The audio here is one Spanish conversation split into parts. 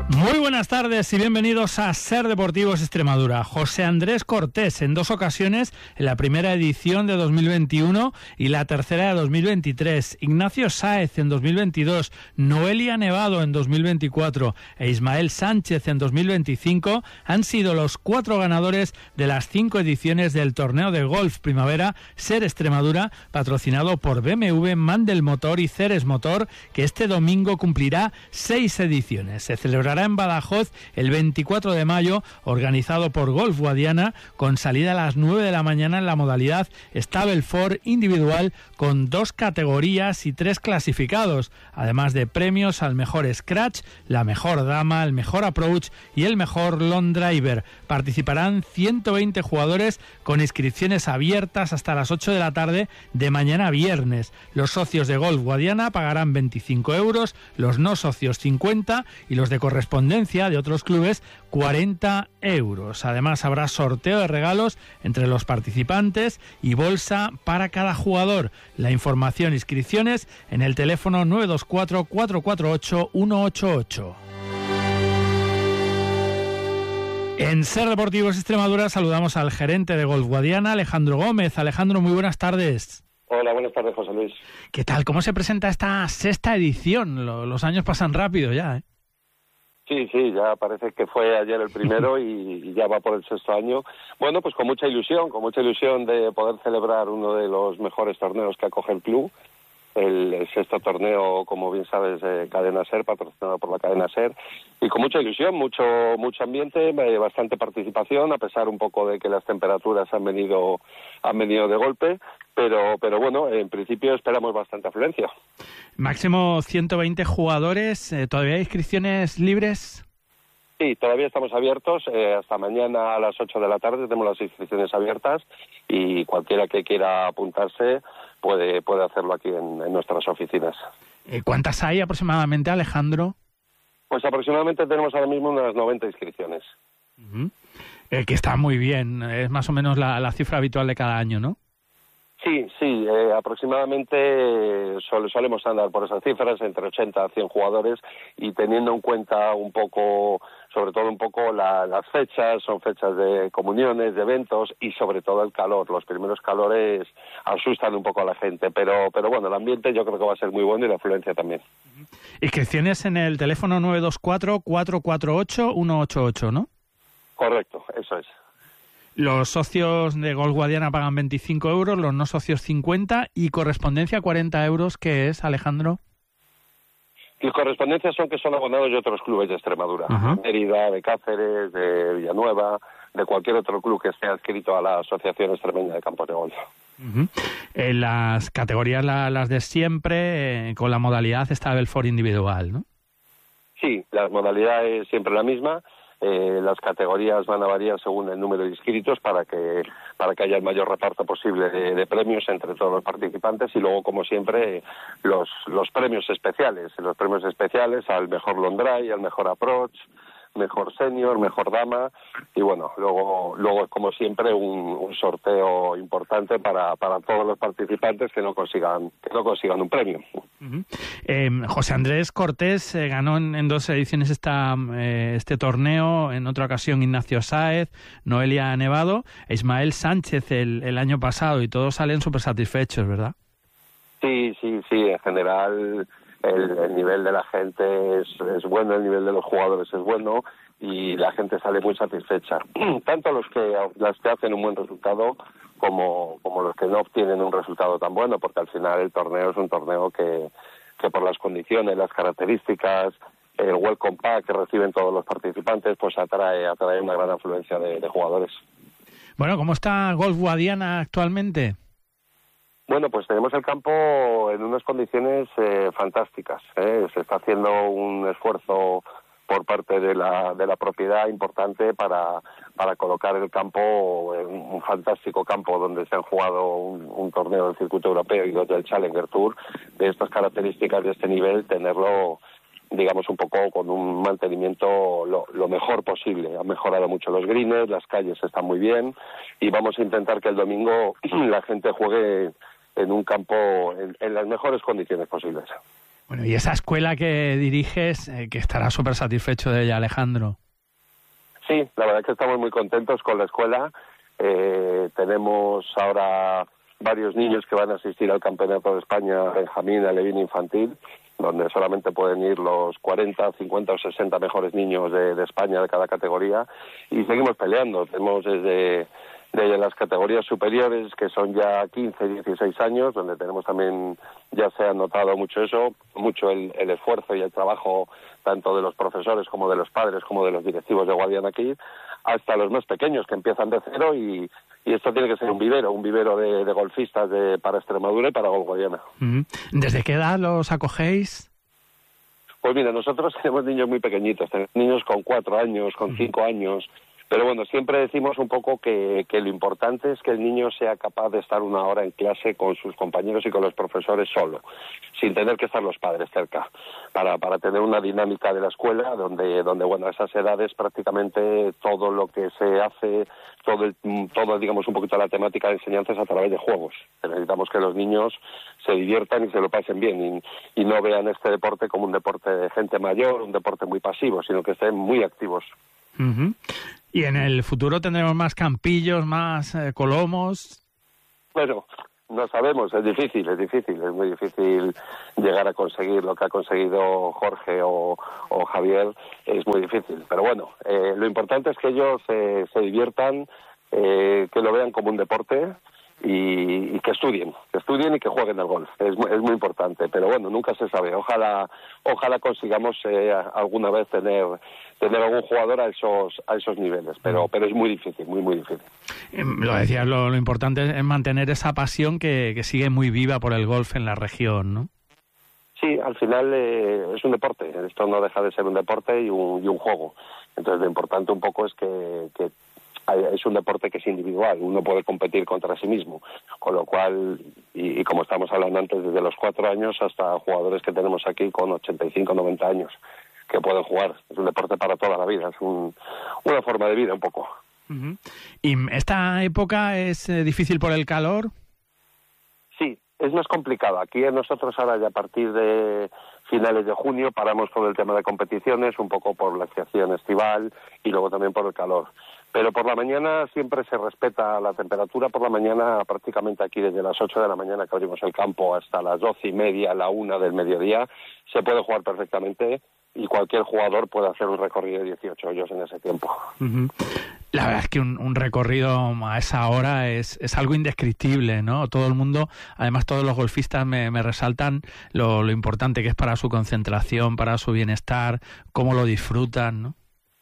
Muy buenas tardes y bienvenidos a Ser Deportivos Extremadura. José Andrés Cortés en 2 ocasiones, en la primera edición de 2021 y la tercera de 2023. Ignacio Sáez en 2022, Noelia Nevado en 2024 e Ismael Sánchez en 2025 han sido los 4 ganadores de las 5 ediciones del torneo de golf primavera Ser Extremadura, patrocinado por BMW, Mandel Motor y Ceres Motor, que este domingo cumplirá 6 ediciones. Se celebrará en Badajoz el 24 de mayo, organizado por Golf Guadiana, con salida a las 9 de la mañana en la modalidad Stableford individual, con 2 categorías y 3 clasificados, además de premios al mejor scratch, la mejor dama, el mejor approach y el mejor long driver. Participarán 120 jugadores con inscripciones abiertas hasta las 8 de la tarde de mañana viernes. Los socios de Golf Guadiana pagarán 25 euros, los no socios 50 y los de correspondencia de otros clubes 40 euros. Además habrá sorteo de regalos entre los participantes y bolsa para cada jugador. La información e inscripciones en el teléfono 924 448 188. En Ser Deportivos Extremadura saludamos al gerente de Golf Guadiana, Alejandro Gómez. Alejandro, muy buenas tardes. Hola, buenas tardes, José Luis. ¿Qué tal? ¿Cómo se presenta esta 6ª edición? Los años pasan rápido ya, ¿eh? Sí, ya parece que fue ayer el primero y ya va por el 6º año. Bueno, pues con mucha ilusión de poder celebrar uno de los mejores torneos que acoge el club. El 6º torneo, como bien sabes, de Cadena Ser, patrocinado por la Cadena Ser, y con mucha ilusión, mucho ambiente, bastante participación, a pesar un poco de que las temperaturas han venido de golpe, pero bueno, en principio esperamos bastante afluencia. Máximo 120 jugadores, ¿todavía hay inscripciones libres? Sí, todavía estamos abiertos, hasta mañana a las 8 de la tarde tenemos las inscripciones abiertas y cualquiera que quiera apuntarse puede hacerlo aquí en nuestras oficinas. ¿Cuántas hay aproximadamente, Alejandro? Pues aproximadamente tenemos ahora mismo unas 90 inscripciones. Uh-huh. Que está muy bien, es más o menos la cifra habitual de cada año, ¿no? Sí, aproximadamente solemos andar por esas cifras, entre 80 a 100 jugadores, y teniendo en cuenta sobre todo un poco las fechas, son fechas de comuniones, de eventos, y sobre todo el calor. Los primeros calores asustan un poco a la gente, pero bueno, el ambiente yo creo que va a ser muy bueno y la afluencia también. Inscripciones en el teléfono 924 448 188, ¿no? Correcto, eso es. Los socios de Golf Guadiana pagan 25 euros, los no socios 50 y correspondencia 40 euros. ¿Qué es, Alejandro? Y correspondencia son abonados de otros clubes de Extremadura, uh-huh. De Mérida, de Cáceres, de Villanueva, de cualquier otro club que esté adscrito a la Asociación Extremeña de Campos de Golf. Uh-huh. Las categorías las de siempre, con la modalidad Stableford individual, ¿no? Sí, la modalidad es siempre la misma. Las categorías van a variar según el número de inscritos para que haya el mayor reparto posible de premios entre todos los participantes, y luego, como siempre, los premios especiales. Los premios especiales al mejor long drive, al mejor approach, mejor senior, mejor dama, y bueno, luego como siempre un sorteo importante para todos los participantes que no consigan un premio. Uh-huh. José Andrés Cortés ganó en 2 ediciones este torneo, en otra ocasión Ignacio Sáez, Noelia Nevado e Ismael Sánchez el año pasado, y todos salen súper satisfechos, ¿verdad? Sí, en general el nivel de la gente es bueno, el nivel de los jugadores es bueno y la gente sale muy satisfecha. Tanto las que hacen un buen resultado como los que no obtienen un resultado tan bueno, porque al final el torneo es un torneo que por las condiciones, las características, el welcome pack que reciben todos los participantes, pues atrae una gran afluencia de jugadores. Bueno, ¿cómo está Golf Guadiana actualmente? Bueno, pues tenemos el campo en unas condiciones fantásticas. Se está haciendo un esfuerzo por parte de la propiedad importante para colocar el campo en un fantástico campo donde se han jugado un torneo del circuito europeo y dos del Challenger Tour de estas características, de este nivel, tenerlo, digamos, un poco con un mantenimiento lo mejor posible. Han mejorado mucho los greens, las calles están muy bien y vamos a intentar que el domingo la gente juegue en un campo en las mejores condiciones posibles. Bueno, y esa escuela que diriges, que estará súper satisfecho de ella, Alejandro. Sí, la verdad es que estamos muy contentos con la escuela. Tenemos ahora varios niños que van a asistir al Campeonato de España Benjamín, Alevín Infantil, donde solamente pueden ir los 40, 50 o 60 mejores niños de España de cada categoría, y seguimos peleando. Tenemos desde las categorías superiores, que son ya 15, 16 años, donde tenemos también, ya se ha notado mucho eso, mucho el esfuerzo y el trabajo tanto de los profesores como de los padres como de los directivos de Guadiana aquí, hasta los más pequeños que empiezan de cero, y esto tiene que ser un vivero de golfistas para Extremadura y para Golf Guadiana. ¿Desde qué edad los acogéis? Pues mira, nosotros tenemos niños muy pequeñitos, tenemos niños con 4 años, con 5 años, pero bueno, siempre decimos un poco que lo importante es que el niño sea capaz de estar 1 hora en clase con sus compañeros y con los profesores solo, sin tener que estar los padres cerca, para tener una dinámica de la escuela donde bueno, a esas edades prácticamente todo lo que se hace, todo digamos un poquito la temática de enseñanza es a través de juegos. Necesitamos que los niños se diviertan y se lo pasen bien y no vean este deporte como un deporte de gente mayor, un deporte muy pasivo, sino que estén muy activos. ¿Y en el futuro tendremos más campillos, más colomos? Bueno, no sabemos, es muy difícil llegar a conseguir lo que ha conseguido Jorge o Javier, es muy difícil. Pero bueno, lo importante es que ellos se diviertan, que lo vean como un deporte y que estudien y que jueguen al golf. Es muy importante, pero bueno, nunca se sabe. Ojalá consigamos alguna vez tener algún jugador a esos niveles, pero es muy difícil, muy difícil. Lo decías, lo importante es mantener esa pasión que sigue muy viva por el golf en la región, ¿no? Sí, al final es un deporte. Esto no deja de ser un deporte y un juego. Entonces lo importante un poco es que es un deporte que es individual, uno puede competir contra sí mismo, con lo cual, y como estamos hablando antes, desde los 4 años hasta jugadores que tenemos aquí con 85, 90 años, que pueden jugar. Es un deporte para toda la vida, es una forma de vida un poco. ¿Y esta época es difícil por el calor? Sí, es más complicado. Aquí nosotros ahora ya a partir de finales de junio paramos por el tema de competiciones, un poco por la estación estival y luego también por el calor. Pero por la mañana siempre se respeta la temperatura. Por la mañana, prácticamente aquí desde las 8 de la mañana que abrimos el campo hasta las 12:30, la 1 del mediodía, se puede jugar perfectamente y cualquier jugador puede hacer un recorrido de 18 hoyos en ese tiempo. La verdad es que un recorrido a esa hora es algo indescriptible, ¿no? Todo el mundo, además todos los golfistas me resaltan lo importante que es para su concentración, para su bienestar, cómo lo disfrutan, ¿no?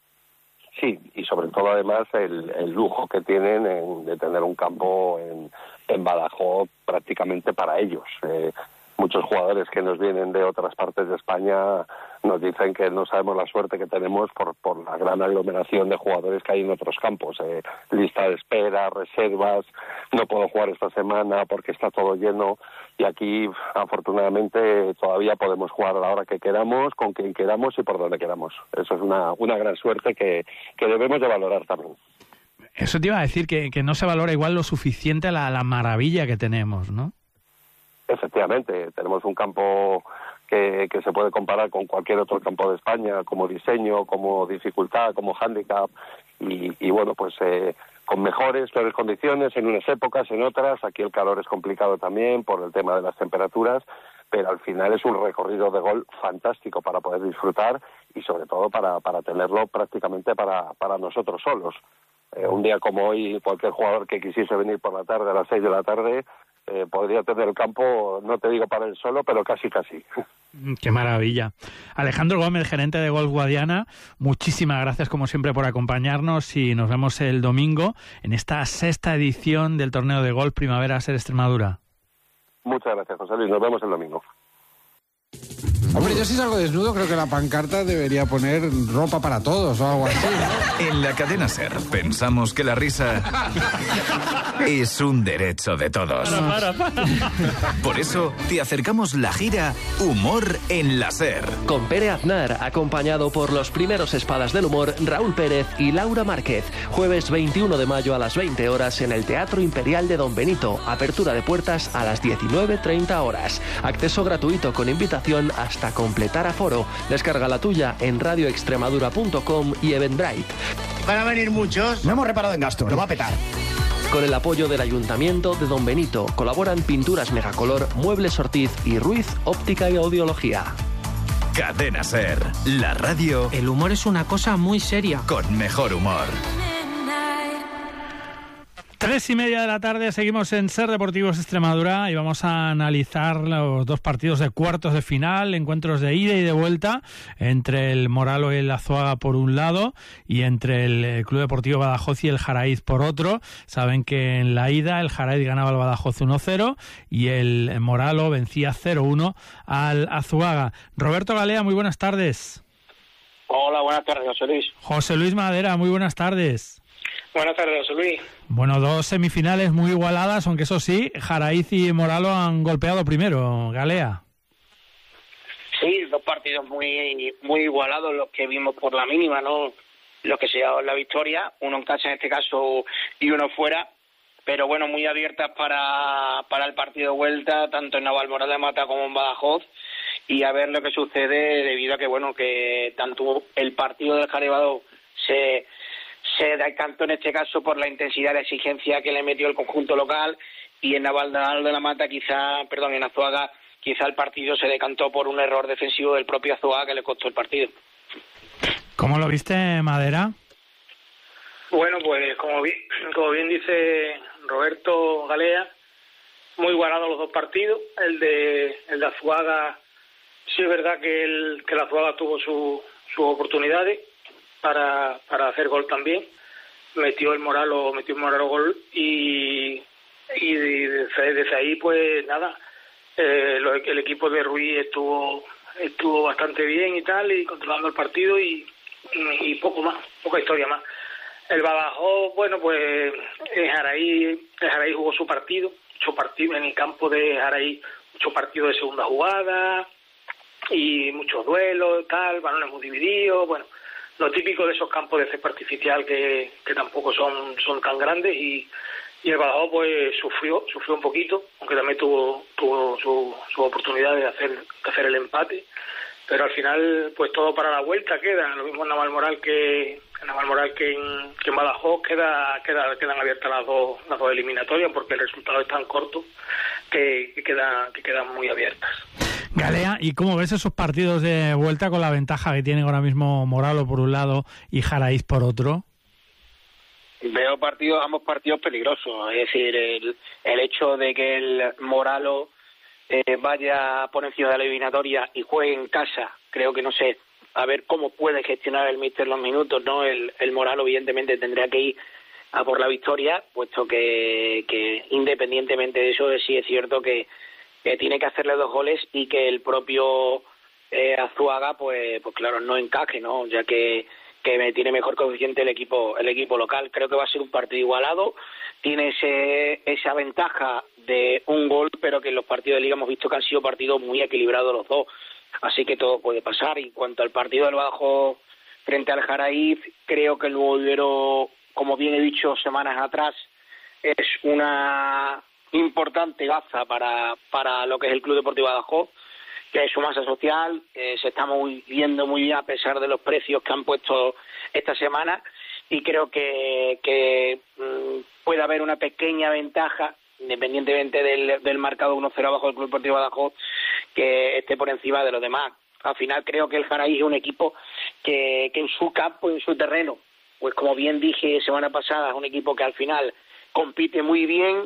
Sí, y sobre todo además el lujo que tienen de tener un campo en Badajoz prácticamente para ellos. Muchos jugadores que nos vienen de otras partes de España nos dicen que no sabemos la suerte que tenemos por la gran aglomeración de jugadores que hay en otros campos. Lista de espera, reservas, no puedo jugar esta semana porque está todo lleno. Y aquí, afortunadamente, todavía podemos jugar a la hora que queramos, con quien queramos y por donde queramos. Eso es una gran suerte que debemos de valorar también. Eso te iba a decir, que no se valora igual lo suficiente la maravilla que tenemos, ¿no? Efectivamente, tenemos un campo que se puede comparar con cualquier otro campo de España, como diseño, como dificultad, como hándicap, y bueno, pues con peores condiciones en unas épocas, en otras. Aquí el calor es complicado también por el tema de las temperaturas, pero al final es un recorrido de golf fantástico para poder disfrutar y sobre todo para tenerlo prácticamente para nosotros solos. Un día como hoy, cualquier jugador que quisiese venir por la tarde a las 6 de la tarde podría tener el campo, no te digo para él solo, pero casi. ¡Qué maravilla! Alejandro Gómez, gerente de Golf Guadiana, muchísimas gracias como siempre por acompañarnos y nos vemos el domingo en esta 6ª edición del torneo de golf Primavera Ser Extremadura. Muchas gracias, José Luis. Nos vemos el domingo. Hombre, yo si salgo desnudo creo que la pancarta debería poner ropa para todos o algo así, ¿no? En la cadena SER pensamos que la risa es un derecho de todos. Para. Por eso te acercamos la gira Humor en la SER. Con Pere Aznar, acompañado por los primeros espadas del humor Raúl Pérez y Laura Márquez. Jueves 21 de mayo a las 20 horas en el Teatro Imperial de Don Benito. Apertura de puertas a las 19:30 horas. Acceso gratuito con invitación hasta hasta completar aforo. Descarga la tuya en radioextremadura.com y Eventbrite. ¿Van a venir muchos? No hemos reparado en gastos, lo va a petar. Con el apoyo del Ayuntamiento de Don Benito colaboran Pinturas Megacolor, Muebles Ortiz y Ruiz Óptica y Audiología. Cadena Ser, la radio El humor es una cosa muy seria. con mejor humor. 3:30 de la tarde, seguimos en Ser Deportivos Extremadura y vamos a analizar los dos partidos de cuartos de final, encuentros de ida y de vuelta entre el Moralo y el Azuaga por un lado y entre el Club Deportivo Badajoz y el Jaraíz por otro. Saben que en la ida el Jaraíz ganaba al Badajoz 1-0 y el Moralo vencía 0-1 al Azuaga. Roberto Galea, muy buenas tardes. Hola, buenas tardes, José Luis. José Luis Madera, muy buenas tardes. Buenas tardes, José Luis. Bueno, dos semifinales muy igualadas, aunque eso sí, Jaraíz y Moralo han golpeado primero. Galea. Sí, dos partidos muy igualados, los que vimos por la mínima, ¿no? Los que se llevaron la victoria, uno en casa en este caso y uno fuera, pero bueno, muy abiertas para el partido de vuelta, tanto en Navalmoral de Mata como en Badajoz, y a ver lo que sucede debido a que, bueno, que tanto el partido del Jaraíz se decantó en este caso por la intensidad y la exigencia que le metió el conjunto local, y en Navalmoral de la Mata en Azuaga quizá el partido se decantó por un error defensivo del propio Azuaga que le costó el partido. ¿Cómo lo viste, Madera? Bueno, pues como bien dice Roberto Galea, muy igualados los dos partidos. El de Azuaga, sí es verdad que el Azuaga tuvo sus oportunidades para hacer gol también. Metió el Moralo gol y desde ahí pues nada, el equipo de Ruiz estuvo bastante bien y tal, y controlando el partido y poca historia más. El Badajoz, bueno, pues el Jaraíz jugó su partido en el campo de Jaraíz, mucho partido de segunda jugada y muchos duelos, tal, balones muy divididos, bueno, lo típico de esos campos de césped artificial que tampoco son tan grandes, y el Badajoz pues sufrió un poquito, aunque también tuvo su oportunidad de hacer el empate, pero al final pues todo para la vuelta queda, lo mismo en Navalmoral que en Badajoz quedan abiertas las dos eliminatorias, porque el resultado es tan corto que quedan muy abiertas. Galea, ¿y cómo ves esos partidos de vuelta con la ventaja que tienen ahora mismo Moralo por un lado y Jaraíz por otro? Veo ambos partidos peligrosos, es decir, el hecho de que el Moralo vaya por encima de la eliminatoria y juegue en casa, creo que no sé, a ver cómo puede gestionar el míster los minutos, ¿no? El Moralo evidentemente tendría que ir a por la victoria, puesto que independientemente de eso sí es cierto que tiene que hacerle 2 goles y que el propio Azuaga pues claro no encaje, ¿no? Ya que tiene mejor coeficiente el equipo local. Creo que va a ser un partido igualado, tiene esa ventaja de un gol, pero que en los partidos de Liga hemos visto que han sido partidos muy equilibrados los dos, así que todo puede pasar. Y en cuanto al partido del Badajoz frente al Jaraíz, creo que el Nuevo Vivero, como bien he dicho semanas atrás, es una importante gaza para lo que es el Club Deportivo Badajoz, que es su masa social, se está viendo muy bien a pesar de los precios que han puesto esta semana, y creo que puede haber una pequeña ventaja, independientemente del marcado 1-0 abajo del Club Deportivo Badajoz, que esté por encima de los demás. Al final creo que el Jaraíz es un equipo que en su campo, en su terreno, pues como bien dije semana pasada, es un equipo que al final compite muy bien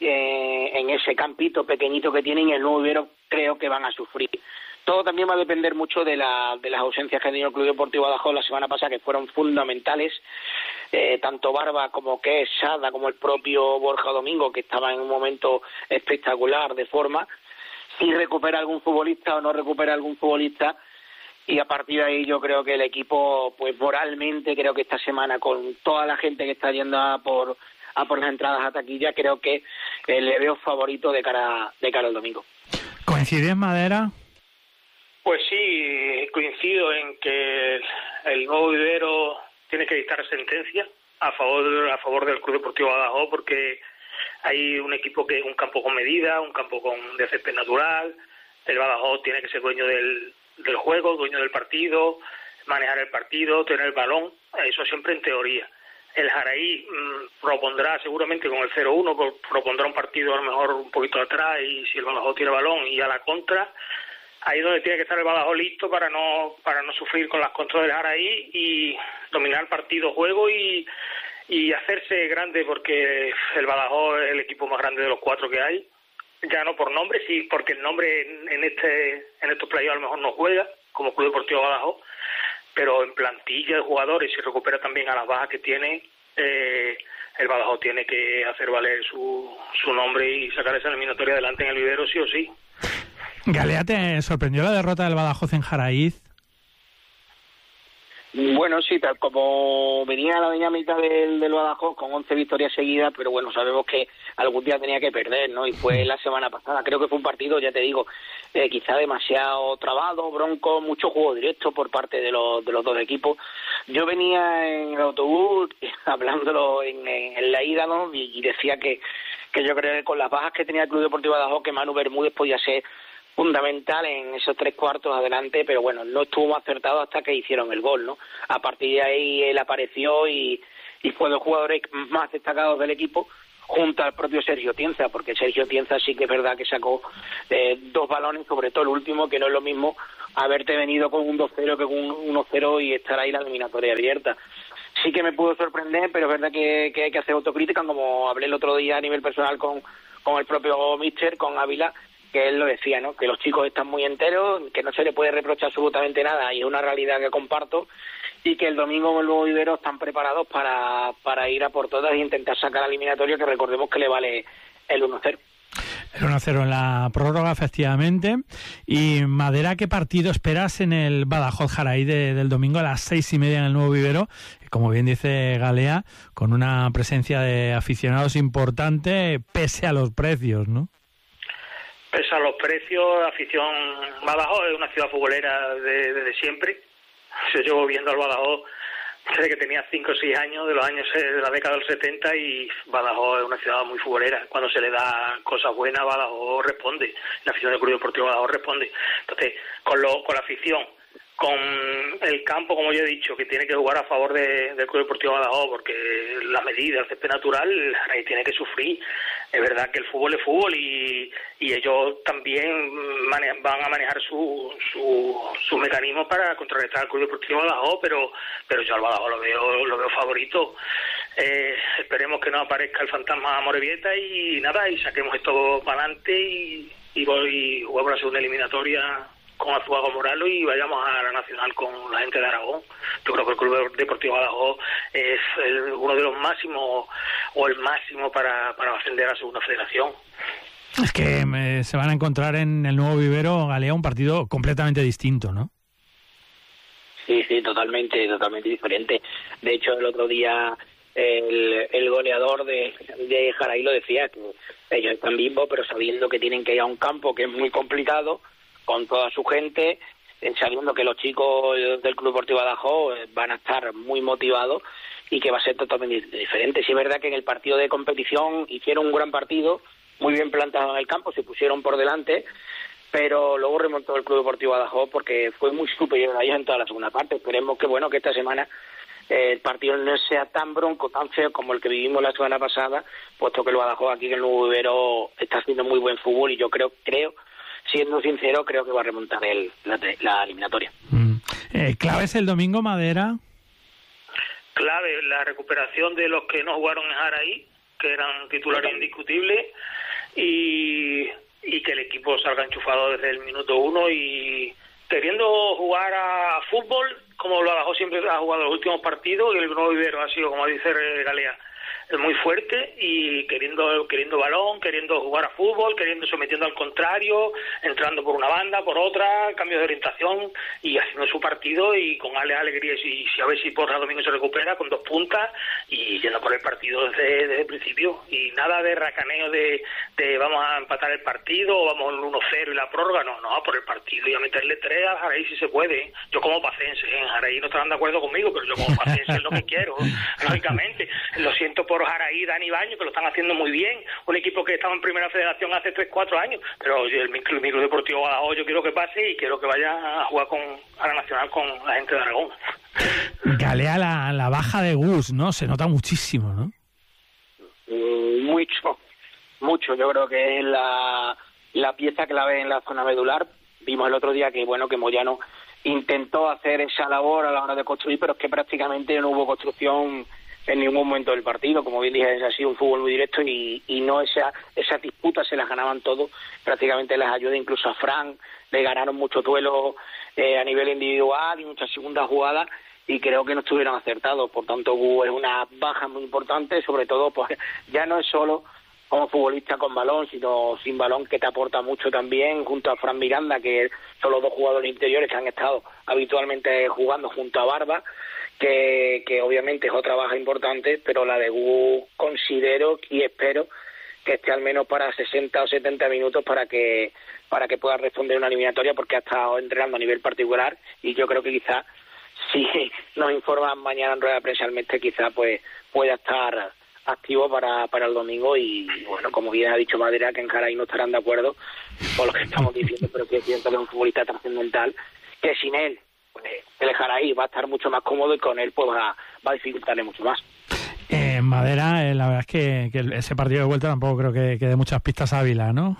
en ese campito pequeñito que tienen, y el Nuevo Vivero creo que van a sufrir. Todo también va a depender mucho de las ausencias que ha tenido el Club Deportivo Badajoz la semana pasada, que fueron fundamentales, tanto Barba como Sada, como el propio Borja Domingo, que estaba en un momento espectacular de forma. Si recupera algún futbolista o no recupera algún futbolista, y a partir de ahí yo creo que el equipo, pues moralmente, creo que esta semana con toda la gente que está yendo a por las entradas a taquilla, creo que le veo favorito de cara al domingo. ¿Coincides, Madera? Pues sí, coincido en que el Nuevo Vivero tiene que dictar sentencia a favor del Club Deportivo Badajoz, porque hay un campo con medida, un campo de césped natural, el Badajoz tiene que ser dueño del juego, dueño del partido, manejar el partido, tener el balón, eso siempre en teoría. El Jaraí propondrá seguramente con el 0-1, propondrá un partido a lo mejor un poquito atrás, y si el Badajoz tiene balón y a la contra, ahí es donde tiene que estar el Badajoz listo para no sufrir con las contras del Jaraí y dominar el partido, juego y hacerse grande, porque el Badajoz es el equipo más grande de los 4 que hay, ya no por nombre, sí, porque el nombre en estos playoffs a lo mejor no juega como Club Deportivo Badajoz, pero en plantilla de jugadores, si recupera también a las bajas que tiene, el Badajoz tiene que hacer valer su nombre y sacar esa eliminatoria adelante en el vivero sí o sí. Galea, ¿te sorprendió la derrota del Badajoz en Jaraíz? Bueno, sí, tal como venía la dinámica del Badajoz con 11 victorias seguidas, pero bueno, sabemos que algún día tenía que perder, ¿no? Y fue la semana pasada. Creo que fue un partido, ya te digo, quizá demasiado trabado, bronco, mucho juego directo por parte de los dos equipos. Yo venía en el autobús hablándolo en la ida, ¿no? Y decía que yo creo que con las bajas que tenía el Club Deportivo Badajoz, que Manu Bermúdez podía ser fundamental en esos 3/4 adelante, pero bueno, no estuvo acertado hasta que hicieron el gol, ¿no? A partir de ahí él apareció y fue de los jugadores más destacados del equipo, junto al propio Sergio Tienza, porque Sergio Tienza sí que es verdad que sacó 2 balones, sobre todo el último, que no es lo mismo haberte venido con un 2-0 que con un 1-0 y estar ahí la eliminatoria abierta. Sí que me pudo sorprender, pero es verdad que hay que hacer autocrítica, como hablé el otro día a nivel personal con el propio míster, con Ávila, que él lo decía, ¿no? Que los chicos están muy enteros, que no se le puede reprochar absolutamente nada, y es una realidad que comparto, y que el domingo en el Nuevo Vivero están preparados para ir a por todas e intentar sacar la eliminatoria, que recordemos que le vale el 1-0. El 1-0 en la prórroga, efectivamente. Y Madera, ¿qué partido esperas en el Badajoz Jaraí del domingo a las 6:30 en el Nuevo Vivero? Como bien dice Galea, con una presencia de aficionados importante, pese a los precios, ¿no? Pese a los precios, afición. Badajoz es una ciudad futbolera desde siempre. Yo llevo viendo al Badajoz desde que tenía 5 o 6 años, de la década del 70, y Badajoz es una ciudad muy futbolera. Cuando se le da cosas buenas, Badajoz responde. La afición del Club Deportivo Badajoz responde. Entonces, con la afición, con el campo, como yo he dicho, que tiene que jugar a favor del Club Deportivo Badajoz, porque las medidas, el césped natural, ahí tiene que sufrir. Es verdad que el fútbol es fútbol y ellos también van a manejar su mecanismo para contrarrestar al Club Deportivo Badajoz, pero yo al Badajoz lo veo favorito. Esperemos que no aparezca el fantasma Morevieta y nada, y saquemos esto para adelante y juguemos la segunda eliminatoria con Azuaga Moralo y vayamos a la Nacional con la gente de Aragón. Yo creo que el Club Deportivo Badajoz es uno de los máximos o el máximo para ascender a la segunda federación. Es que se van a encontrar en el Nuevo Vivero, Galea, un partido completamente distinto, ¿no? Sí, totalmente diferente. De hecho, el otro día el goleador de Jaraí lo decía, que ellos están vivos, pero sabiendo que tienen que ir a un campo que es muy complicado, con toda su gente, sabiendo que los chicos del Club Deportivo Badajoz van a estar muy motivados y que va a ser totalmente diferente. Sí es verdad que en el partido de competición hicieron un gran partido, muy bien plantado en el campo, se pusieron por delante, pero luego remontó el Club Deportivo Badajoz porque fue muy superior a ellos en toda la segunda parte. Esperemos que esta semana el partido no sea tan bronco, tan feo como el que vivimos la semana pasada, puesto que el Badajoz aquí en el Nuevo Vivero está haciendo muy buen fútbol y yo creo, siendo sincero, creo que va a remontar la eliminatoria. ¿Clave es el domingo, Madera? Clave la recuperación de los que no jugaron en Jaraí, que eran titulares indiscutibles, y que el equipo salga enchufado desde el minuto 1 y queriendo jugar a fútbol como lo Badajoz siempre ha jugado los últimos partidos, y el Nuevo Vivero ha sido, como dice Galea, muy fuerte y queriendo balón, queriendo jugar a fútbol, sometiendo al contrario, entrando por una banda, por otra, cambios de orientación y haciendo su partido y con alegría y a ver si Porra Domingo se recupera con 2 puntas y yendo por el partido desde el principio y nada de racaneo de vamos a empatar el partido o vamos al 1-0 y la prórroga, no, por el partido y a meterle 3 a Jaraí si se puede. Yo como pacense en Jaraí no estarán de acuerdo conmigo, pero yo como paciencia es lo que quiero, lógicamente. Lo siento por Jaraí y Dani Baño, que lo están haciendo muy bien, un equipo que estaba en Primera Federación hace 3-4 años, pero el Club Deportivo Badajoz yo quiero que pase y quiero que vaya a jugar a la Nacional con la gente de Aragón. Galea, la baja de Gus, ¿no? Se nota muchísimo, ¿no? Mucho. Yo creo que es la pieza clave en la zona medular. Vimos el otro día que Moyano intentó hacer esa labor a la hora de construir, pero es que prácticamente no hubo construcción en ningún momento del partido. Como bien dije, ha sido un fútbol muy directo y no esas disputas se las ganaban todos. Prácticamente les ayuda incluso a Fran, le ganaron muchos duelos a nivel individual y muchas segundas jugadas, y creo que no estuvieron acertados. Por tanto, es una baja muy importante, sobre todo pues ya no es solo como futbolista con balón, sino sin balón, que te aporta mucho también, junto a Fran Miranda, que son los dos jugadores interiores que han estado habitualmente jugando junto a Barba, que obviamente es otra baja importante, pero la de Gu considero y espero que esté al menos para 60 o 70 minutos para que pueda responder una eliminatoria, porque ha estado entrenando a nivel particular, y yo creo que quizás, si nos informan mañana en rueda de prensa al Mestre, quizás pues pueda estar activo para el domingo. Y bueno, como bien ha dicho Madera, que en Jaraí no estarán de acuerdo con lo que estamos diciendo, pero que siento que es un futbolista trascendental, que sin él pues el Jaraí va a estar mucho más cómodo y con él pues va a dificultarle mucho más. Madera, la verdad es que ese partido de vuelta tampoco creo que dé muchas pistas a Ávila, ¿no?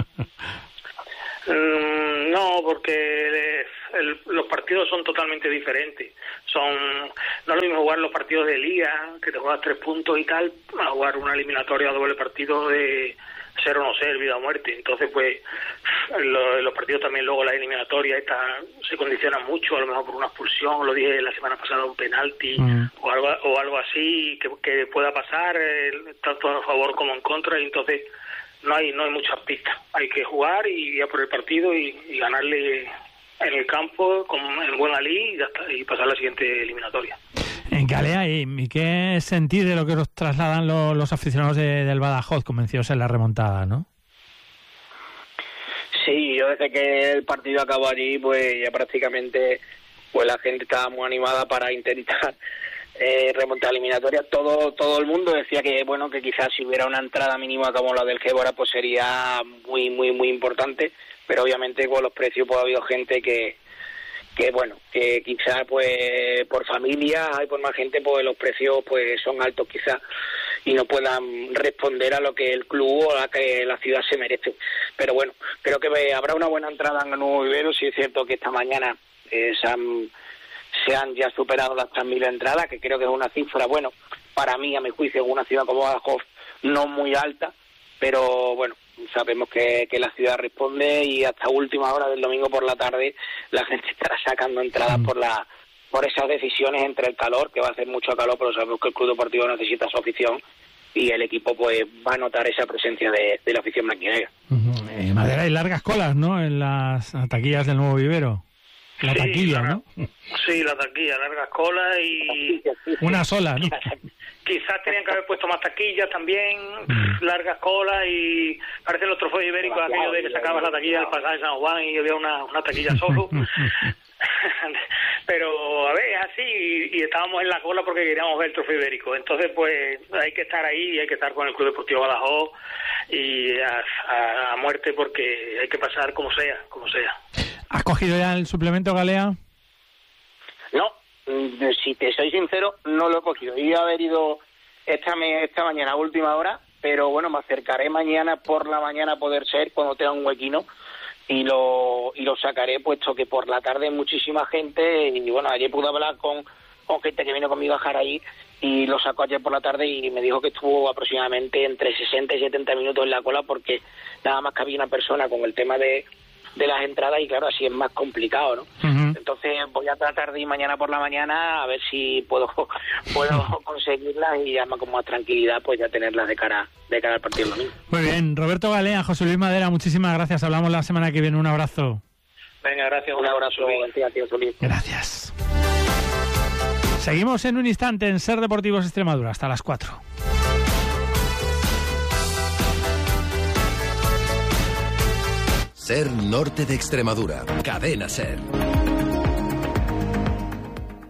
No, porque los partidos son totalmente diferentes. No es lo mismo jugar los partidos de liga, que te juegas 3 puntos y tal, a jugar una eliminatoria a doble partido de ser o no ser, vida o muerte. Entonces, pues, los partidos también, luego la eliminatoria se condicionan mucho, a lo mejor por una expulsión, lo dije la semana pasada, un penalti o algo así que pueda pasar, tanto a favor como en contra, y entonces no hay muchas pistas. Hay que jugar y ir a por el partido y ganarle en el campo en buena lid y pasar a la siguiente eliminatoria. En Galea, ¿y qué sentís de lo que nos trasladan los aficionados del Badajoz, convencidos en la remontada, no? Sí, yo desde que el partido acabó allí, pues ya prácticamente pues la gente estaba muy animada para intentar remontar eliminatoria. Todo el mundo decía que bueno, que quizás si hubiera una entrada mínima como la del Gébora, pues sería muy muy muy importante, pero obviamente con los precios pues ha habido gente que bueno, que quizás pues por familia y por más gente pues los precios pues son altos quizás y no puedan responder a lo que el club o a que la ciudad se merece. Pero bueno, creo que habrá una buena entrada en el Nuevo Vivero. Sí es cierto que esta mañana se han ya superado las 3.000 entradas, que creo que es una cifra, bueno, para mí, a mi juicio, en una ciudad como Badajoz no muy alta, pero bueno, sabemos que la ciudad responde y hasta última hora del domingo por la tarde la gente estará sacando entradas por esas decisiones entre el calor, que va a hacer mucho calor, pero sabemos que el Club Deportivo necesita su afición y el equipo pues va a notar esa presencia de la afición blanquinegra. Madera, hay largas colas, ¿no?, en las taquillas del Nuevo Vivero. La taquilla, ¿no? Sí, la taquilla, largas colas y... Una sola, ¿no? Quizás tenían que haber puesto más taquillas también, largas colas, y parecen los trofeos ibéricos, aquello de que sacabas la taquilla del pasaje de San Juan y había una taquilla solo. Pero, a ver, es así, y estábamos en la cola porque queríamos ver el trofeo ibérico. Entonces, pues, hay que estar ahí y hay que estar con el Club Deportivo Badajoz y a muerte, porque hay que pasar como sea. ¿Has cogido ya el suplemento, Galea? No, si te soy sincero, no lo he cogido. Iba a haber ido esta mañana a última hora, pero bueno, me acercaré mañana por la mañana a poder ser, cuando tenga un huequino, y lo sacaré, puesto que por la tarde muchísima gente, y bueno, ayer pude hablar con gente que vino conmigo a Jaraí, y lo sacó ayer por la tarde y me dijo que estuvo aproximadamente entre 60 y 70 minutos en la cola, porque nada más que había una persona con el tema de las entradas, y claro, así es más complicado, ¿no? Entonces voy a tratar de ir mañana por la mañana a ver si puedo conseguirlas y ya con más tranquilidad pues ya tenerlas de cara al partido del domingo. Muy bien, Roberto Galea, José Luis Madera, muchísimas gracias. Hablamos la semana que viene. Un abrazo. Venga, gracias. Un abrazo. Gracias, Solís. Gracias. Seguimos en un instante en Ser Deportivos Extremadura hasta las 4. Ser Norte de Extremadura. Cadena Ser.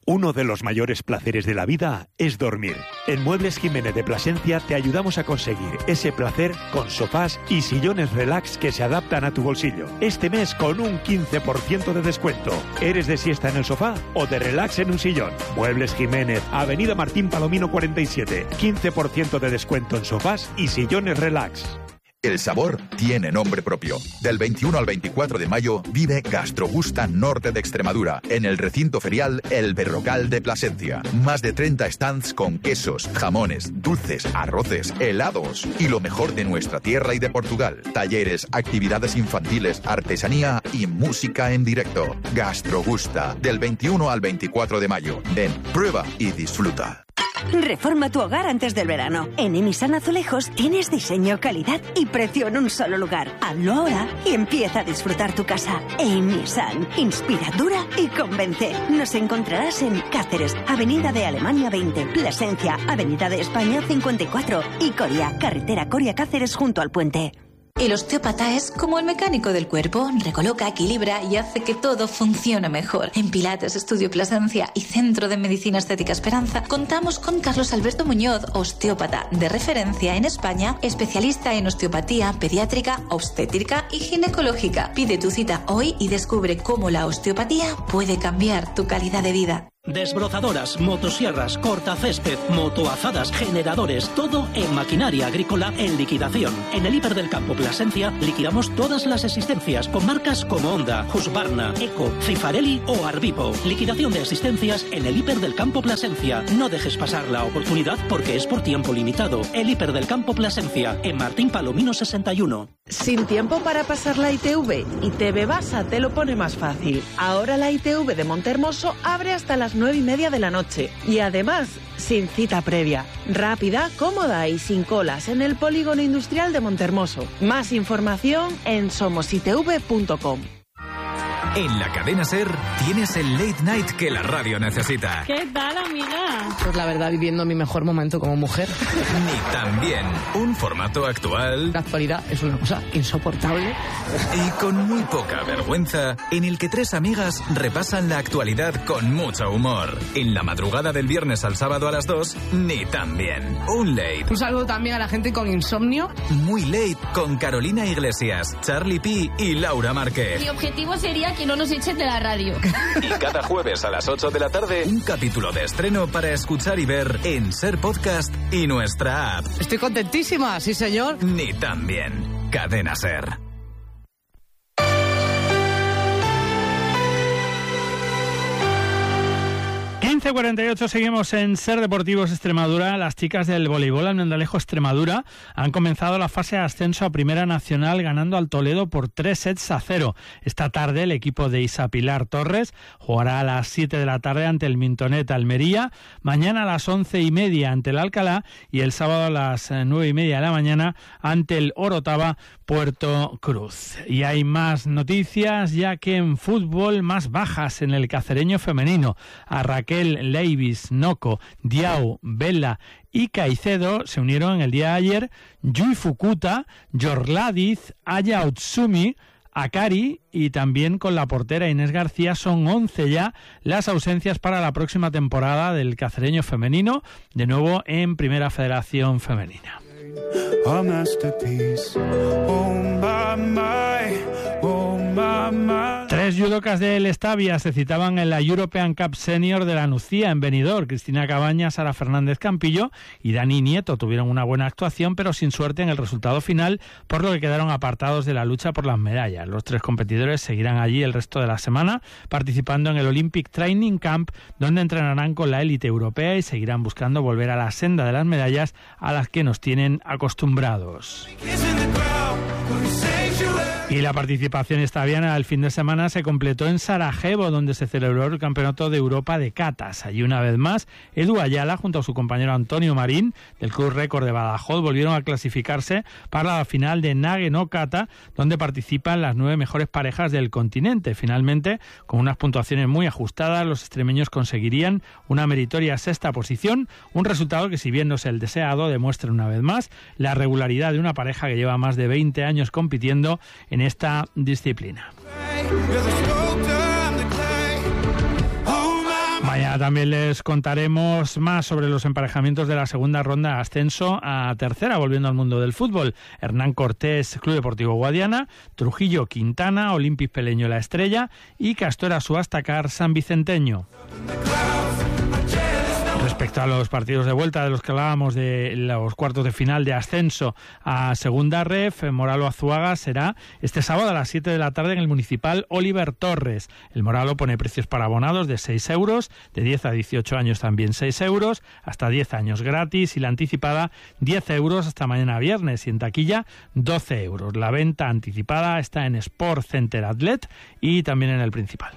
Uno de los mayores placeres de la vida es dormir. En Muebles Jiménez de Plasencia te ayudamos a conseguir ese placer con sofás y sillones relax que se adaptan a tu bolsillo. Este mes con un 15% de descuento. ¿Eres de siesta en el sofá o de relax en un sillón? Muebles Jiménez, Avenida Martín Palomino 47. 15% de descuento en sofás y sillones relax. El sabor tiene nombre propio. Del 21 al 24 de mayo vive Gastrogusta Norte de Extremadura, en el recinto ferial El Berrocal de Plasencia. Más de 30 stands con quesos, jamones, dulces, arroces, helados y lo mejor de nuestra tierra y de Portugal. Talleres, actividades infantiles, artesanía y música en directo. Gastrogusta, del 21 al 24 de mayo. Ven, prueba y disfruta. Reforma tu hogar antes del verano. En Emisan Azulejos tienes diseño, calidad y precio en un solo lugar. Hazlo ahora y empieza a disfrutar tu casa. Emisan, inspira, dura y convence. Nos encontrarás en Cáceres, Avenida de Alemania 20, Plasencia, Avenida de España 54 y Coria, carretera Coria-Cáceres junto al puente. El osteópata es como el mecánico del cuerpo, recoloca, equilibra y hace que todo funcione mejor. En Pilates, Estudio Plasencia y Centro de Medicina Estética Esperanza contamos con Carlos Alberto Muñoz, osteópata de referencia en España, especialista en osteopatía pediátrica, obstétrica y ginecológica. Pide tu cita hoy y descubre cómo la osteopatía puede cambiar tu calidad de vida. Desbrozadoras, motosierras, cortacésped, motoazadas, generadores, todo en maquinaria agrícola en liquidación. En el Hiper del Campo Plasencia liquidamos todas las existencias con marcas como Honda, Husqvarna, Eco, Cifarelli o Arbipo. Liquidación de existencias en el Hiper del Campo Plasencia. No dejes pasar la oportunidad porque es por tiempo limitado. El Hiper del Campo Plasencia en Martín Palomino 61. Sin tiempo para pasar la ITV, ITV Basa te lo pone más fácil. Ahora la ITV de Montehermoso abre hasta las 9:30 de la noche y además sin cita previa, rápida, cómoda y sin colas en el Polígono Industrial de Montehermoso. Más información en somositv.com. En la cadena SER tienes el late night que la radio necesita. ¿Qué tal, amiga? Pues la verdad, viviendo mi mejor momento como mujer. Ni tan bien. Un formato actual. La actualidad es una cosa insoportable. Y con muy poca vergüenza, en el que tres amigas repasan la actualidad con mucho humor. En la madrugada del viernes al sábado a las 2, ni tan bien. Un late. Un saludo también a la gente con insomnio. Muy late con Carolina Iglesias, Charlie P y Laura Márquez. Mi objetivo sería que no nos echen de la radio. Y cada jueves a las 8 de la tarde, un capítulo de estreno para escuchar y ver en SER Podcast y nuestra app. Estoy contentísima, sí señor. Ni tan bien. Cadena SER. 15:48, seguimos en SER Deportivos Extremadura. Las chicas del voleibol Almendalejo Extremadura han comenzado la fase de ascenso a Primera Nacional ganando al Toledo por 3-0. Esta tarde el equipo de Isa Pilar Torres jugará a las 7 de la tarde ante el Mintonet Almería, mañana a las 11:30 ante el Alcalá y el sábado a las 9:30 de la mañana ante el Orotava Puerto Cruz. Y hay más noticias, ya que en fútbol más bajas en el cacereño femenino. A Raquel Leivis, Noco, Diao, Vela y Caicedo se unieron en el día de ayer Yui Fukuta, Yorladiz, Aya Utsumi, Akari y también con la portera Inés García. Son 11 ya las ausencias para la próxima temporada del cacereño femenino, de nuevo en Primera Federación Femenina. A masterpiece. Oh my, oh my. Tres judocas del Estavia se citaban en la European Cup Senior de la Nucía en Benidorm. Cristina Cabañas, Sara Fernández Campillo y Dani Nieto tuvieron una buena actuación, pero sin suerte en el resultado final, por lo que quedaron apartados de la lucha por las medallas. Los tres competidores seguirán allí el resto de la semana, participando en el Olympic Training Camp, donde entrenarán con la élite europea y seguirán buscando volver a la senda de las medallas a las que nos tienen acostumbrados. Y la participación estaviana el fin de semana se completó en Sarajevo, donde se celebró el Campeonato de Europa de Catas. Allí una vez más, Edu Ayala junto a su compañero Antonio Marín del Club Récord de Badajoz volvieron a clasificarse para la final de Nage no Kata, donde participan las 9 mejores parejas del continente. Finalmente, con unas puntuaciones muy ajustadas, los extremeños conseguirían una meritoria sexta posición, un resultado que, si bien no es el deseado, demuestra una vez más la regularidad de una pareja que lleva más de 20 años compitiendo en esta disciplina. Mañana Mañana también les contaremos más sobre los emparejamientos de la segunda ronda de ascenso a tercera, volviendo al mundo del fútbol. Hernán Cortés, Club Deportivo Guadiana, Trujillo Quintana, Olympique Peleño La Estrella y Castora Suastacar San Vicenteño. Respecto a los partidos de vuelta de los que hablábamos de los cuartos de final de ascenso a segunda ref, Moralo Azuaga será este sábado a las 7 de la tarde en el Municipal Oliver Torres. El Moralo pone precios para abonados de 6 euros, de 10 a 18 años también 6 euros, hasta 10 años gratis y la anticipada 10 euros hasta mañana viernes y en taquilla 12 euros. La venta anticipada está en Sport Center Outlet y también en el Principal.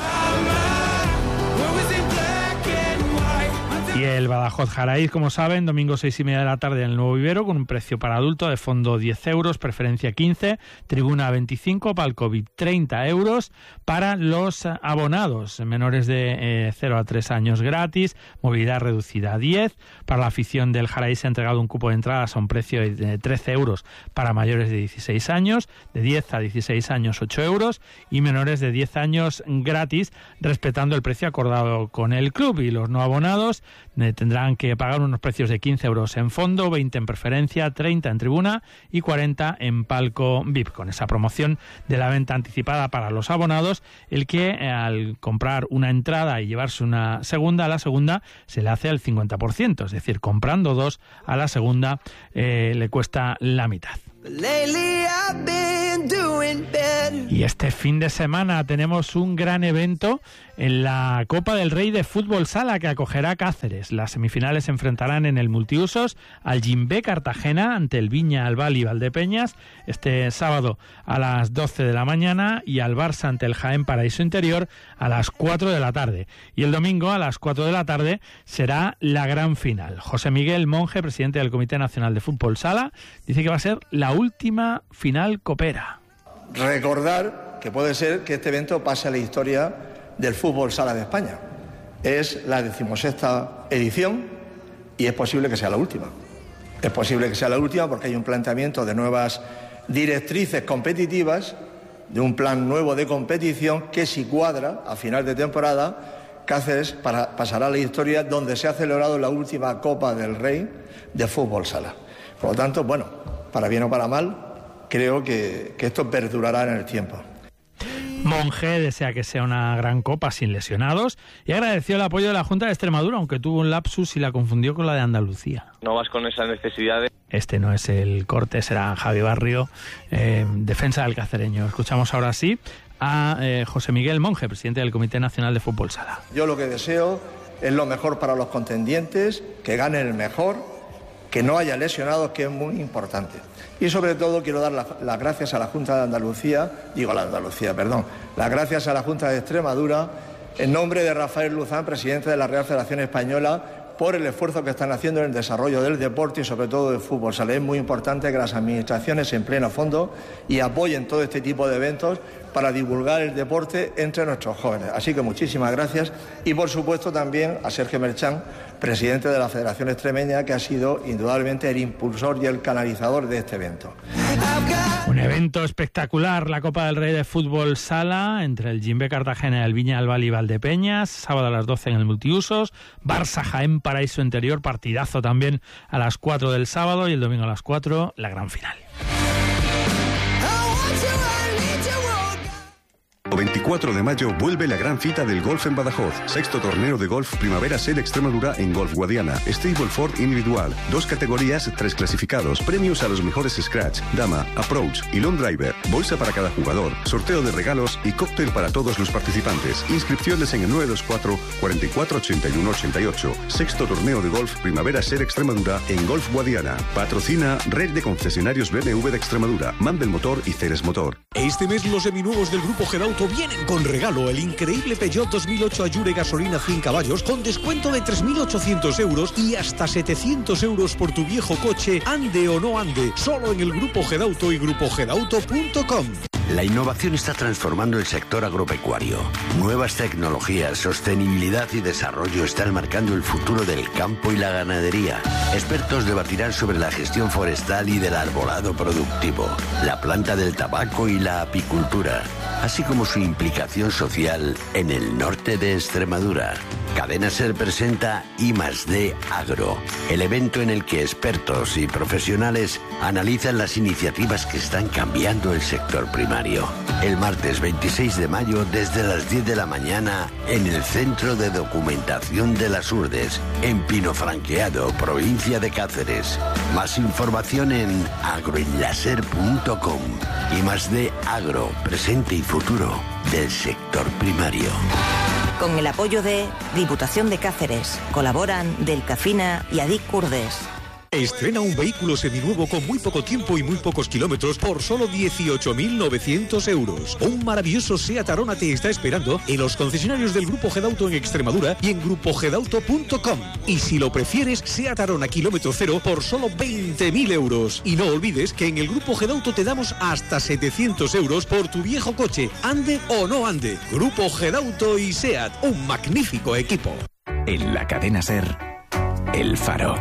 Y el Badajoz Jaraíz, como saben, domingo 6:30 de la tarde en el Nuevo Vivero, con un precio para adulto de fondo 10 euros, preferencia 15, tribuna 25, palco VIP 30 euros para los abonados menores de 0 a 3 años gratis, movilidad reducida a 10. Para la afición del Jaraíz se ha entregado un cupo de entradas a un precio de 13 euros para mayores de 16 años, de 10 a 16 años 8 euros y menores de 10 años gratis, respetando el precio acordado con el club. Y los no abonados tendrán que pagar unos precios de 15 euros en fondo, 20 en preferencia, 30 en tribuna y 40 en palco VIP. Con esa promoción de la venta anticipada para los abonados, el que al comprar una entrada y llevarse una segunda, a la segunda se le hace al 50%, es decir, comprando dos a la segunda le cuesta la mitad. Y este fin de semana tenemos un gran evento en la Copa del Rey de Fútbol Sala que acogerá Cáceres. Las semifinales se enfrentarán en el multiusos al Jimbe Cartagena ante el Viña Albal Valdepeñas este sábado a las 12 de la mañana y al Barça ante el Jaén Paraíso Interior a las 4 de la tarde. Y el domingo a las 4 de la tarde será la gran final. José Miguel Monje, presidente del Comité Nacional de Fútbol Sala, dice que va a ser la última final copera. Recordar que puede ser que este evento pase a la historia del fútbol sala de España. Es la 16ª edición y es posible que sea la última. Es posible que sea la última porque hay un planteamiento de nuevas directrices competitivas, de un plan nuevo de competición que, si cuadra a final de temporada, Cáceres pasará a la historia donde se ha celebrado la última Copa del Rey de fútbol sala. Por lo tanto, bueno, para bien o para mal, creo que esto perdurará en el tiempo. Monje desea que sea una gran copa sin lesionados y agradeció el apoyo de la Junta de Extremadura, aunque tuvo un lapsus y la confundió con la de Andalucía. No vas con esa necesidad de... Este no es el corte, será Javi Barrio, defensa del cacereño. Escuchamos ahora sí a José Miguel Monje, presidente del Comité Nacional de Fútbol Sala. Yo lo que deseo es lo mejor para los contendientes, que gane el mejor, que no haya lesionados, que es muy importante. Y sobre todo quiero dar las gracias a la Junta de Andalucía, las gracias a la Junta de Extremadura, en nombre de Rafael Luzán, presidente de la Real Federación Española, por el esfuerzo que están haciendo en el desarrollo del deporte y sobre todo del fútbol sala. Es muy importante que las administraciones se empleen a fondo y apoyen todo este tipo de eventos para divulgar el deporte entre nuestros jóvenes. Así que muchísimas gracias y por supuesto también a Sergio Merchán, presidente de la Federación Extremeña, que ha sido indudablemente el impulsor y el canalizador de este evento. Un evento espectacular, la Copa del Rey de Fútbol Sala entre el Jimbe Cartagena y el Viña Albal Valdepeñas, sábado a las 12 en el multiusos, Barça Jaén Paraíso Interior, partidazo también a las 4 del sábado y el domingo a las 4 la gran final. 24 de mayo vuelve la gran cita del golf en Badajoz. Sexto torneo de golf Primavera Ser Extremadura en Golf Guadiana. Stableford individual. 2 categorías, 3 clasificados. Premios a los mejores scratch, dama, approach y long driver. Bolsa para cada jugador. Sorteo de regalos y cóctel para todos los participantes. Inscripciones en el 924 44 81 88. Sexto torneo de golf Primavera Ser Extremadura en Golf Guadiana. Patrocina Red de Concesionarios BMW de Extremadura. Mandel Motor y Ceres Motor. Este mes los seminuevos del Grupo Gedauto vienen con regalo el increíble Peugeot 2008 Allure gasolina 100 caballos con descuento de 3.800 euros y hasta 700 euros por tu viejo coche, ande o no ande, solo en el Grupo Gedauto y grupogedauto.com. La innovación está transformando el sector agropecuario. Nuevas tecnologías, sostenibilidad y desarrollo están marcando el futuro del campo y la ganadería. Expertos debatirán sobre la gestión forestal y del arbolado productivo, la planta del tabaco y la apicultura. así como su implicación social en el norte de Extremadura. Cadena SER presenta I+D Agro, el evento en el que expertos y profesionales analizan las iniciativas que están cambiando el sector primario. El martes 26 de mayo desde las 10 de la mañana en el Centro de Documentación de las Urdes, en Pinofranqueado, provincia de Cáceres. Más información en agroenlaser.com. I+D Agro, presente y futuro del sector primario. Con el apoyo de Diputación de Cáceres, colaboran Delcafina y Adic Kurdes. Estrena un vehículo seminuevo con muy poco tiempo y muy pocos kilómetros por solo 18.900 euros. Un maravilloso Seat Arona te está esperando en los concesionarios del Grupo Gedauto en Extremadura y en grupogedauto.com. Y si lo prefieres, Seat Arona kilómetro cero por solo 20.000 euros. Y no olvides que en el Grupo Gedauto te damos hasta 700 euros por tu viejo coche, ande o no ande. Grupo Gedauto y Seat, un magnífico equipo. En la cadena SER, El Faro,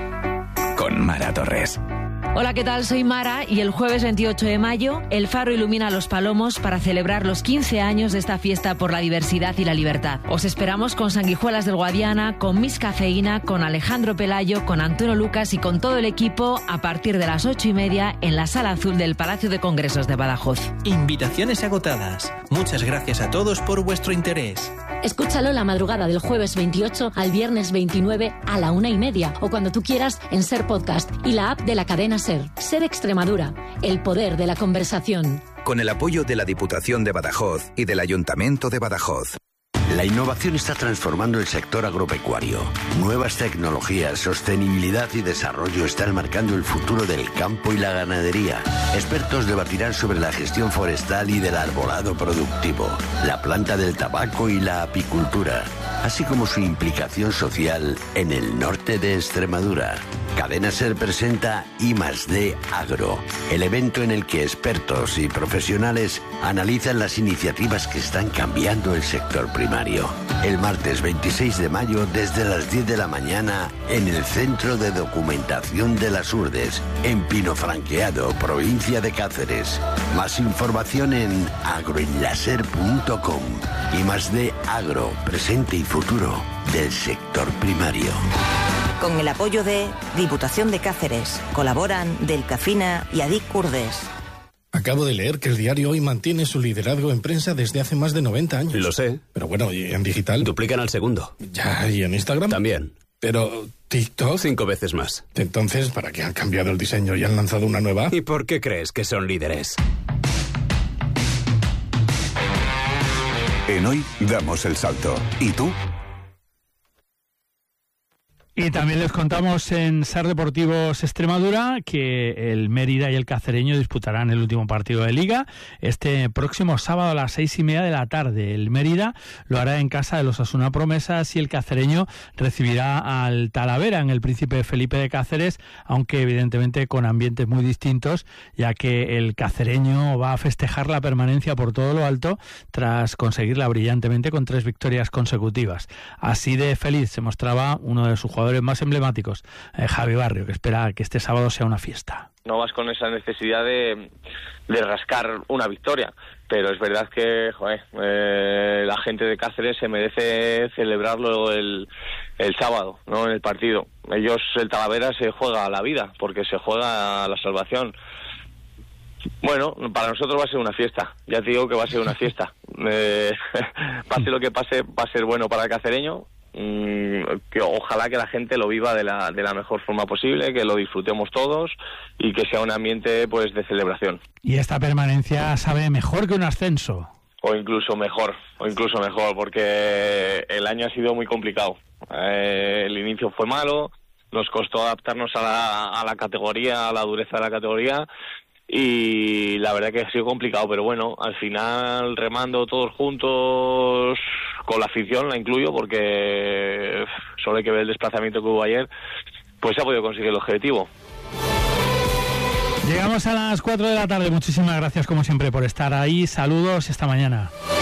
con Mara Torres. Hola, ¿qué tal? Soy Mara y el jueves 28 de mayo El Faro ilumina Los Palomos para celebrar los 15 años de esta fiesta por la diversidad y la libertad. Os esperamos con Sanguijuelas del Guadiana, con Miss Cafeína, con Alejandro Pelayo, con Antonio Lucas y con todo el equipo a partir de las 8:30 en la Sala Azul del Palacio de Congresos de Badajoz. Invitaciones agotadas. Muchas gracias a todos por vuestro interés. Escúchalo la madrugada del jueves 28 al viernes 29 a la 1:30 o cuando tú quieras en SER Podcast y la app de la cadena SER. SER Extremadura, el poder de la conversación. Con el apoyo de la Diputación de Badajoz y del Ayuntamiento de Badajoz. La innovación está transformando el sector agropecuario. Nuevas tecnologías, sostenibilidad y desarrollo están marcando el futuro del campo y la ganadería. Expertos debatirán sobre la gestión forestal y del arbolado productivo, la planta del tabaco y la apicultura, así como su implicación social en el norte de Extremadura. Cadena SER presenta I+D Agro, el evento en el que expertos y profesionales analizan las iniciativas que están cambiando el sector primario. El martes 26 de mayo desde las 10 de la mañana en el Centro de Documentación de las Urdes, en Pinofranqueado, provincia de Cáceres. Más información en agroenlaser.com. I+D Agro, presente y futuro del sector primario. Con el apoyo de Diputación de Cáceres, colaboran Delcafina y Adic Kurdes. Acabo de leer que el diario Hoy mantiene su liderazgo en prensa desde hace más de 90 años. Lo sé. Pero bueno, ¿y en digital? Duplican al segundo. Ya, ¿y en Instagram? También. Pero TikTok... 5 veces más. Entonces, ¿para qué han cambiado el diseño y han lanzado una nueva? ¿Y por qué crees que son líderes? En Hoy damos el salto. ¿Y tú? Y también les contamos en SER Deportivos Extremadura que el Mérida y el Cacereño disputarán el último partido de Liga este próximo sábado a las 6:30 de la tarde. El Mérida lo hará en casa de los Osasuna Promesas y el Cacereño recibirá al Talavera en el Príncipe Felipe de Cáceres, aunque evidentemente con ambientes muy distintos, ya que el Cacereño va a festejar la permanencia por todo lo alto tras conseguirla brillantemente con 3 victorias consecutivas. Así de feliz se mostraba uno de sus jugadores más emblemáticos, Javi Barrio, que espera que este sábado sea una fiesta. No vas con esa necesidad de rascar una victoria, pero es verdad que la gente de Cáceres se merece celebrarlo el sábado, ¿no? En el partido. Ellos, el Talavera, se juega la vida, porque se juega la salvación. Bueno, para nosotros va a ser una fiesta, ya te digo que va a ser una fiesta. Pase lo que pase, va a ser bueno para el cacereño. Que ojalá que la gente lo viva de la mejor forma posible, que lo disfrutemos todos y que sea un ambiente pues de celebración. Y esta permanencia sabe mejor que un ascenso. O incluso mejor, porque el año ha sido muy complicado. El inicio fue malo, nos costó adaptarnos a la categoría, a la dureza de la categoría, y la verdad que ha sido complicado, pero bueno, al final remando todos juntos, con la afición, la incluyo, porque solo hay que ver el desplazamiento que hubo ayer, pues se ha podido conseguir el objetivo. Llegamos a las 4 de la tarde, muchísimas gracias como siempre por estar ahí, saludos y hasta mañana.